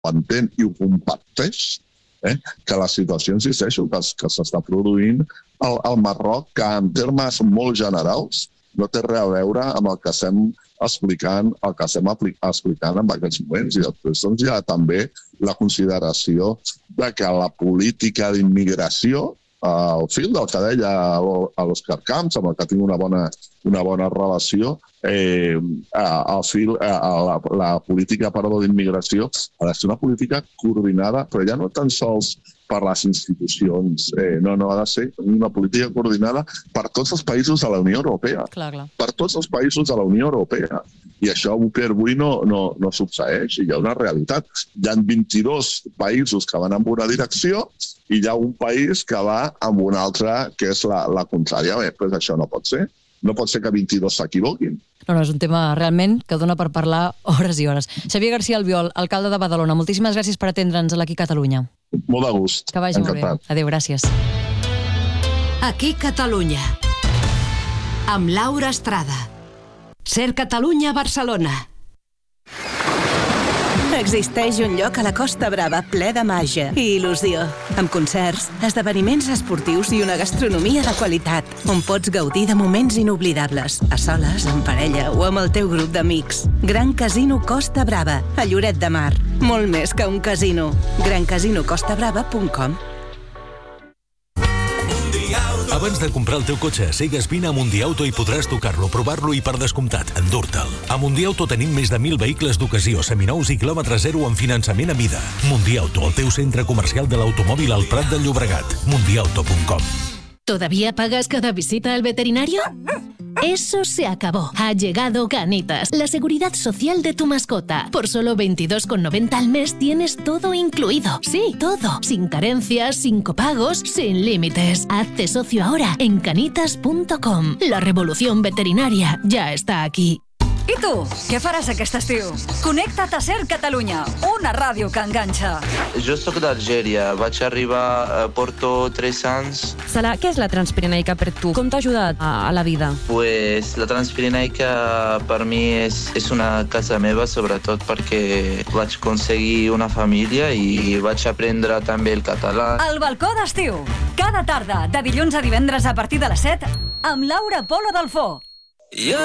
entén i ho comparteix, que la situació, insisteixo, que s'està produint al Marroc, que en termes molt generals no té res a veure amb el que estem explicant en aquests moments. I després doncs, hi ha també la consideració de que la política d'immigració, al fil del que deia a l'Òscar Camps, amb el que tinc una bona relació, la política d'immigració ha de ser una política coordinada, però ja no tan sols per les institucions, no, ha de ser una política coordinada per tots els països de la Unió Europea. Clar. Per tots els països de la Unió Europea. I això avui no succeeix, i hi ha una realitat. Hi ha 22 països que van en una direcció i hi ha un país que va en una altra, que és la contrària. Bé, doncs això no pot ser. No pot ser que 22 s'equivoquin. No, és un tema realment que dona per parlar hores i hores. Xavier García Albiol, alcalde de Badalona, moltíssimes gràcies per atendre'ns aquí a Catalunya. Molt de gust. Que vagi molt bé. Adéu, gràcies. Aquí Catalunya, amb Laura Estrada. Ser Catalunya, Barcelona. Existeix un lloc a la Costa Brava ple de màgia i il·lusió, amb concerts, esdeveniments esportius i una gastronomia de qualitat, on pots gaudir de moments inoblidables, a soles, en parella o amb el teu grup d'amics. Gran Casino Costa Brava, a Lloret de Mar. Molt més que un casino. GranCasinoCostaBrava.com. Abans de comprar el teu cotxe, sigues vine a Mundiauto i podràs tocar-lo, provar-lo i, per descomptat, endur-te'l. A Mundiauto tenim més de 1.000 vehicles d'ocasió, seminous i quilòmetre zero amb finançament a mida. Mundiauto, el teu centre comercial de l'automòbil al Prat del Llobregat. Mundiauto.com. ¿Todavía pagas cada visita al veterinario? Eso se acabó. Ha llegado Canitas, la seguridad social de tu mascota. Por solo 22,90 al mes tienes todo incluido. Sí, todo. Sin carencias, sin copagos, sin límites. Hazte socio ahora en canitas.com. La revolución veterinaria ya está aquí. I tu, què faràs aquest estiu? Connecta't a Ser Catalunya, una ràdio que enganxa. Jo soc d'Algèria, vaig arribar a Porto 3 anys. Salah, què és la Transpirenaica per tu? Com t'ha ajudat a la vida? Pues la Transpirenaica per mi és una casa meva, sobretot perquè vaig aconseguir una família i vaig aprendre també el català. El balcó d'estiu, cada tarda, de dilluns a divendres a partir de les 7, amb Laura Polo Dalfó.